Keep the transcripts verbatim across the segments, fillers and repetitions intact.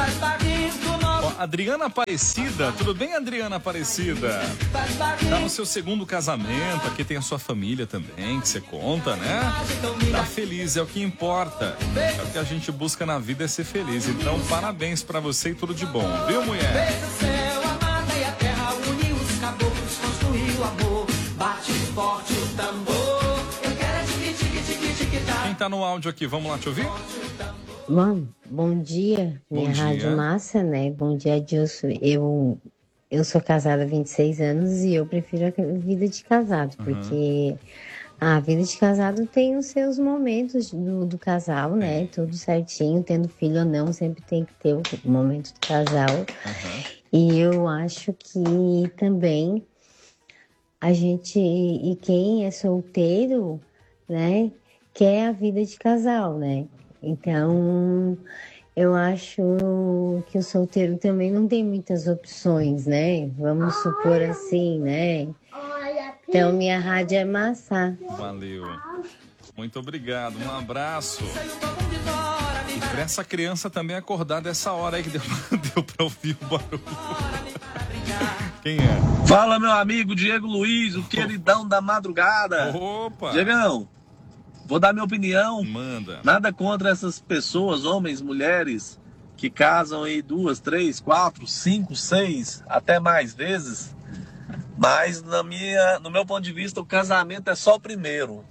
Ó, Adriana Aparecida, tudo bem, Adriana Aparecida? Tá no seu segundo casamento, aqui tem a sua família também, que você conta, né? Tá feliz, é o que importa. É o que a gente busca na vida, é ser feliz. Então, parabéns pra você e tudo de bom, viu, mulher? Quem tá no áudio aqui, vamos lá te ouvir? Bom, bom dia, minha Bom dia. rádio massa, né? Bom dia, Adilson. Eu, eu sou casada há vinte e seis anos e eu prefiro a vida de casado, Uhum. porque a vida de casado tem os seus momentos do, do casal, né? Tudo certinho, tendo filho ou não, sempre tem que ter o momento do casal. Uhum. E eu acho que também a gente, e quem é solteiro, né, quer a vida de casal, né? Então, eu acho que o solteiro também não tem muitas opções, né? Vamos supor assim, né? Então, minha rádio é massa. Valeu. Muito obrigado, um abraço. E pra essa criança também acordar dessa hora aí que deu, deu pra ouvir o barulho. Quem é? Fala, meu amigo Diego Luiz, o queridão da madrugada. Opa! Diegão, vou dar minha opinião. Manda. Nada contra essas pessoas, homens, mulheres, que casam aí duas, três, quatro, cinco, seis, até mais vezes. Mas na minha, no meu ponto de vista, o casamento é só o primeiro.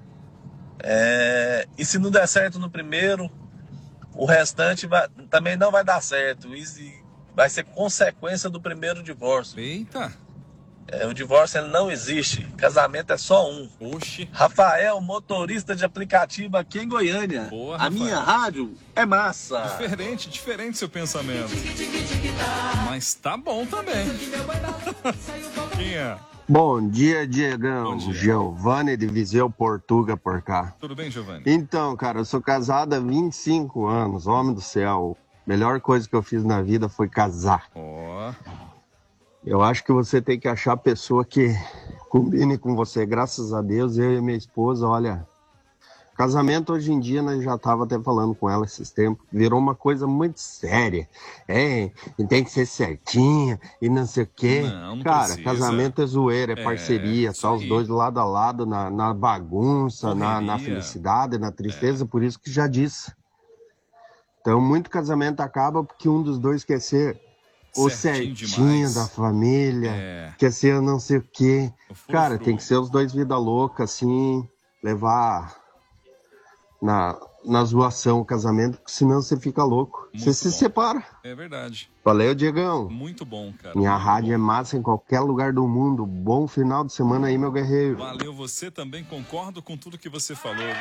É, e se não der certo no primeiro, o restante vai, também não vai dar certo. Isso vai ser consequência do primeiro divórcio. Eita! É, o divórcio ele não existe. Casamento é só um. Oxi. Rafael, motorista de aplicativo aqui em Goiânia. Boa, A Rafael. minha rádio é massa. Diferente, diferente seu pensamento. Mas tá bom também. Quem é? Bom dia, Diegão. Bom dia. Giovanni de Viseu, Portuga, por cá. Tudo bem, Giovanni? Então, cara, eu sou casado há vinte e cinco anos, homem do céu. Melhor coisa que eu fiz na vida foi casar. Ó. Eu acho que você tem que achar a pessoa que combine com você. Graças a Deus, eu e minha esposa, olha... Casamento hoje em dia, nós já tava até falando com ela esses tempos, virou uma coisa muito séria. É, e tem que ser certinha e não sei o quê. Não, não Cara, precisa. casamento é zoeira, é, É, parceria, isso tá os aí. dois lado a lado, na, na bagunça, na, na Correria. felicidade, na tristeza, por isso que já disse. Então, muito casamento acaba porque um dos dois quer ser o Certinho certinho demais. da família, É. quer ser não sei o quê. O frufru. Cara, tem que ser os dois vida louca, assim, levar na, na zoação o casamento, porque senão você fica louco. Muito Você se bom. separa. É verdade. Valeu, Diegão. Muito bom, cara. Minha Muito rádio bom. é massa em qualquer lugar do mundo. Bom final de semana aí, meu guerreiro. Valeu, você também, concordo com tudo que você falou, viu?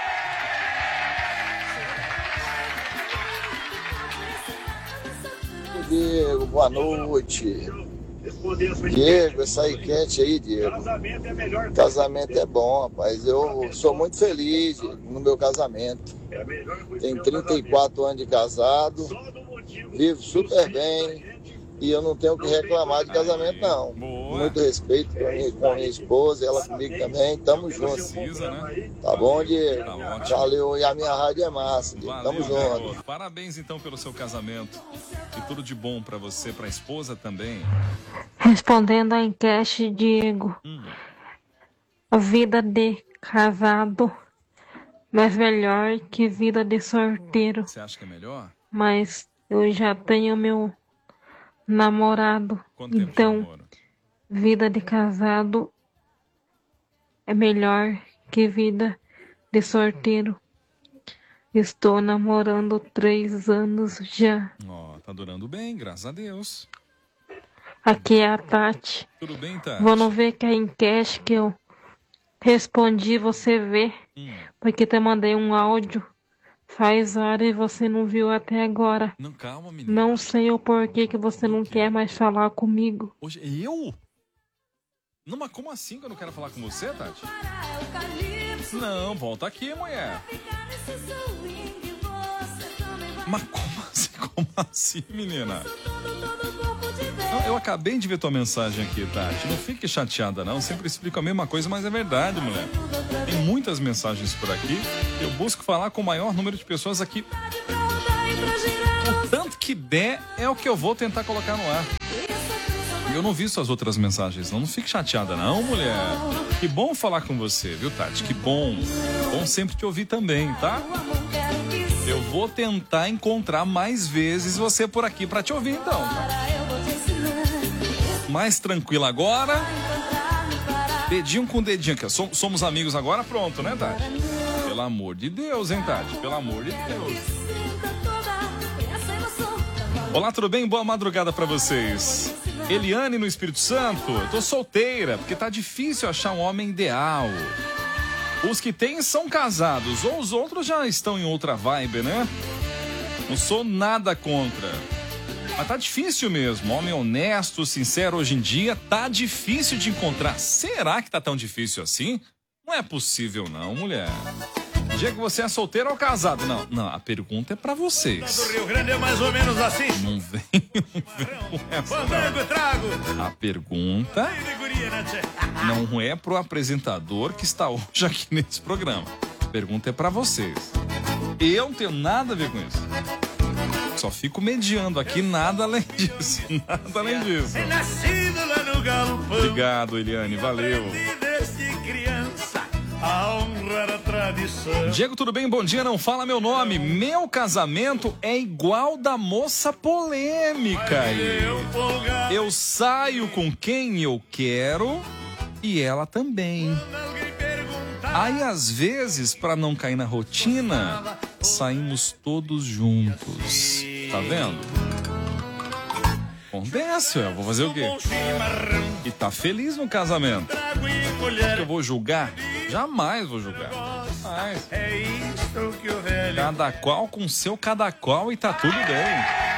Diego, boa noite. Diego, essa enquete aí, Diego. Casamento é bom, rapaz. Eu sou muito feliz no meu casamento. Tenho trinta e quatro anos de casado, vivo super bem e eu não tenho o que reclamar de casamento, não. Boa. Muito respeito com a minha, com a minha esposa, ela comigo também. Tamo junto. Precisa, né? Tá bom, Diego? Tá ótimo. Valeu, e a minha rádio é massa, Diego. Valeu, Tamo junto. garoto. Parabéns, então, pelo seu casamento. E tudo de bom pra você, pra esposa também. Respondendo a enquete, Diego, Hum. a vida de casado é melhor que vida de solteiro, Você acha que é melhor? mas eu já tenho meu namorado, Quanto tempo de então namoro? vida de casado é melhor que vida de solteiro. Estou namorando três anos já. Ó, tá durando bem, graças a Deus. Aqui é a Tati. Tudo bem, Tati? Vamos ver que a enquete que eu respondi, você vê. Hum. Porque te mandei um áudio faz hora e você não viu até agora. Não, calma, menino. Não sei o porquê que você não quer mais falar comigo. Hoje, eu? Não, mas como assim que eu não quero falar com você, Tati? Não, volta aqui, mulher. Mas como assim? Como assim, menina? Não, eu acabei de ver tua mensagem aqui, Tati. Não fique chateada, não. Sempre explico a mesma coisa, mas é verdade, mulher. Tem muitas mensagens por aqui. Eu busco falar com o maior número de pessoas aqui. O tanto que der é o que eu vou tentar colocar no ar. Eu não vi suas outras mensagens, não. Não fique chateada, não, mulher. Que bom falar com você, viu, Tati? Que bom. Bom sempre te ouvir também, tá? Eu vou tentar encontrar mais vezes você por aqui pra te ouvir, então. Mais tranquila agora. Dedinho com dedinho aqui. Somos amigos agora, pronto, né, Tati? Pelo amor de Deus, hein, Tati? Pelo amor de Deus. Olá, tudo bem? Boa madrugada pra vocês. Eliane no Espírito Santo. Tô solteira, porque tá difícil achar um homem ideal. Os que tem são casados, ou os outros já estão em outra vibe, né? Não sou nada contra. Mas tá difícil mesmo. Homem honesto, sincero, hoje em dia tá difícil de encontrar. Será que tá tão difícil assim? Não é possível não, mulher. Diego, você é solteiro ou casado? Não, não, a pergunta é pra vocês. Do Rio Grande é mais ou menos assim. Não vem, não vem com essa, não. A pergunta não é pro apresentador que está hoje aqui nesse programa. A pergunta é pra vocês. Eu não tenho nada a ver com isso. Só fico mediando aqui, nada além disso. Nada além disso. Obrigado, Eliane, valeu. Diego, tudo bem? Bom dia, não fala meu nome. Meu casamento é igual da moça polêmica aí. Eu saio com quem eu quero e ela também. Aí, às vezes, pra não cair na rotina, saímos todos juntos. Tá vendo? Acontece, eu vou fazer o quê? E tá feliz no casamento. Acho que eu vou julgar? Jamais vou julgar. Jamais. Cada qual com seu cada qual e tá tudo bem.